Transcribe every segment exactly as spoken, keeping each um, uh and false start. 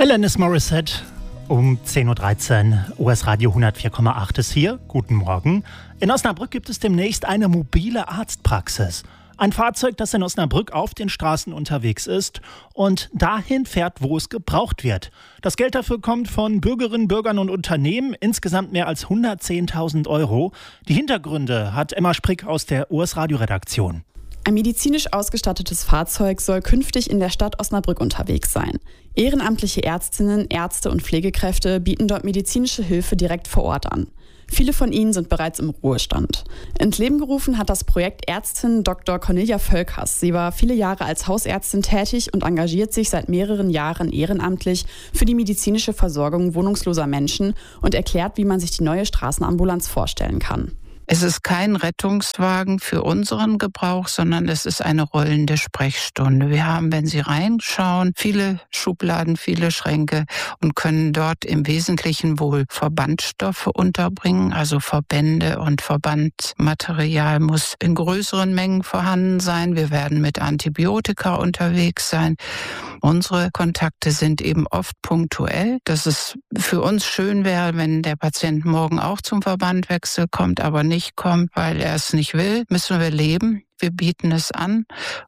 Alanis Morissette um zehn Uhr dreizehn. U S Radio hundertvier Komma acht ist hier. Guten Morgen. In Osnabrück gibt es demnächst eine mobile Arztpraxis. Ein Fahrzeug, das in Osnabrück auf den Straßen unterwegs ist und dahin fährt, wo es gebraucht wird. Das Geld dafür kommt von Bürgerinnen, Bürgern und Unternehmen, insgesamt mehr als hundertzehntausend Euro. Die Hintergründe hat Emma Sprick aus der U S Radio-Redaktion. Ein medizinisch ausgestattetes Fahrzeug soll künftig in der Stadt Osnabrück unterwegs sein. Ehrenamtliche Ärztinnen, Ärzte und Pflegekräfte bieten dort medizinische Hilfe direkt vor Ort an. Viele von ihnen sind bereits im Ruhestand. Ins Leben gerufen hat das Projekt Ärztin Doktor Cornelia Völkers. Sie war viele Jahre als Hausärztin tätig und engagiert sich seit mehreren Jahren ehrenamtlich für die medizinische Versorgung wohnungsloser Menschen und erklärt, wie man sich die neue Straßenambulanz vorstellen kann. Es ist kein Rettungswagen für unseren Gebrauch, sondern es ist eine rollende Sprechstunde. Wir haben, wenn Sie reinschauen, viele Schubladen, viele Schränke und können dort im Wesentlichen wohl Verbandstoffe unterbringen. Also Verbände und Verbandmaterial muss in größeren Mengen vorhanden sein. Wir werden mit Antibiotika unterwegs sein. Unsere Kontakte sind eben oft punktuell, dass es für uns schön wäre, wenn der Patient morgen auch zum Verbandwechsel kommt, aber nicht kommt, weil er es nicht will, müssen wir leben. Wir bieten es an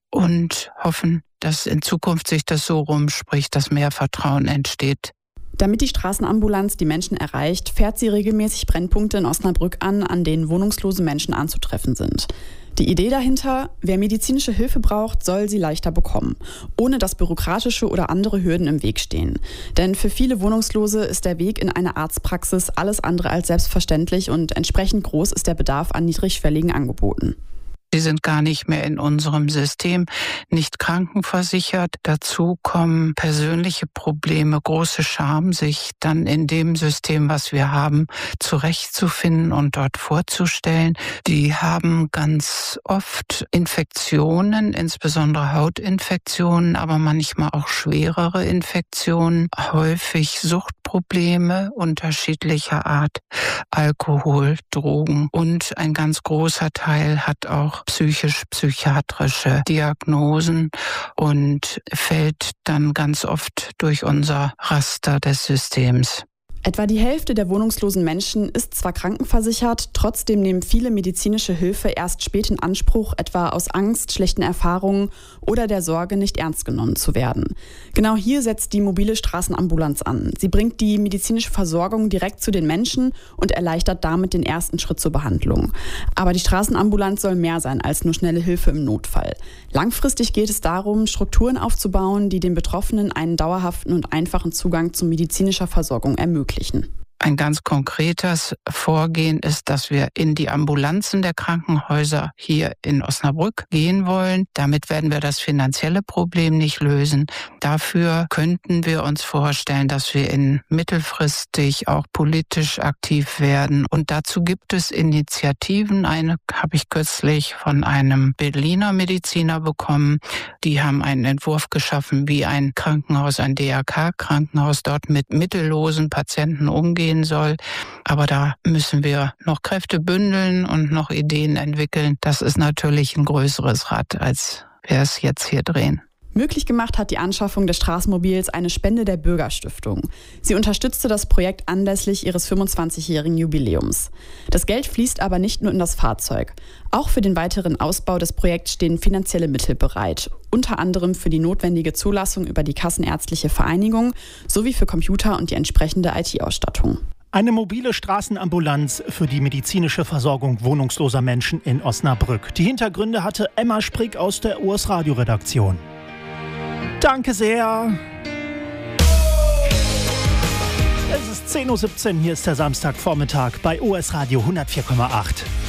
und hoffen, dass in Zukunft sich das so rumspricht, dass mehr Vertrauen entsteht. Damit die Straßenambulanz die Menschen erreicht, fährt sie regelmäßig Brennpunkte in Osnabrück an, an denen wohnungslose Menschen anzutreffen sind. Die Idee dahinter, wer medizinische Hilfe braucht, soll sie leichter bekommen, ohne dass bürokratische oder andere Hürden im Weg stehen. Denn für viele Wohnungslose ist der Weg in eine Arztpraxis alles andere als selbstverständlich und entsprechend groß ist der Bedarf an niedrigschwelligen Angeboten. Sie sind gar nicht mehr in unserem System, nicht krankenversichert. Dazu kommen persönliche Probleme, große Scham, sich dann in dem System, was wir haben, zurechtzufinden und dort vorzustellen. Die haben ganz oft Infektionen, insbesondere Hautinfektionen, aber manchmal auch schwerere Infektionen, häufig Suchtprobleme unterschiedlicher Art, Alkohol, Drogen und ein ganz großer Teil hat auch psychisch-psychiatrische Diagnosen und fällt dann ganz oft durch unser Raster des Systems. Etwa die Hälfte der wohnungslosen Menschen ist zwar krankenversichert, trotzdem nehmen viele medizinische Hilfe erst spät in Anspruch, etwa aus Angst, schlechten Erfahrungen oder der Sorge, nicht ernst genommen zu werden. Genau hier setzt die mobile Straßenambulanz an. Sie bringt die medizinische Versorgung direkt zu den Menschen und erleichtert damit den ersten Schritt zur Behandlung. Aber die Straßenambulanz soll mehr sein als nur schnelle Hilfe im Notfall. Langfristig geht es darum, Strukturen aufzubauen, die den Betroffenen einen dauerhaften und einfachen Zugang zu medizinischer Versorgung ermöglichen. Ein ganz konkretes Vorgehen ist, dass wir in die Ambulanzen der Krankenhäuser hier in Osnabrück gehen wollen. Damit werden wir das finanzielle Problem nicht lösen. Dafür könnten wir uns vorstellen, dass wir in mittelfristig auch politisch aktiv werden. Und dazu gibt es Initiativen. Eine habe ich kürzlich von einem Berliner Mediziner bekommen. Die haben einen Entwurf geschaffen, wie ein Krankenhaus, ein D R K-Krankenhaus dort mit mittellosen Patienten umgehen soll. Aber da müssen wir noch Kräfte bündeln und noch Ideen entwickeln. Das ist natürlich ein größeres Rad, als wir es jetzt hier drehen. Möglich gemacht hat die Anschaffung des Straßenmobils eine Spende der Bürgerstiftung. Sie unterstützte das Projekt anlässlich ihres fünfundzwanzigjährigen Jubiläums. Das Geld fließt aber nicht nur in das Fahrzeug. Auch für den weiteren Ausbau des Projekts stehen finanzielle Mittel bereit. Unter anderem für die notwendige Zulassung über die Kassenärztliche Vereinigung sowie für Computer und die entsprechende I T-Ausstattung. Eine mobile Straßenambulanz für die medizinische Versorgung wohnungsloser Menschen in Osnabrück. Die Hintergründe hatte Emma Sprick aus der U S Radio-Redaktion. Danke sehr. Es ist zehn Uhr siebzehn, hier ist der Samstagvormittag bei U S Radio hundertvier Komma acht.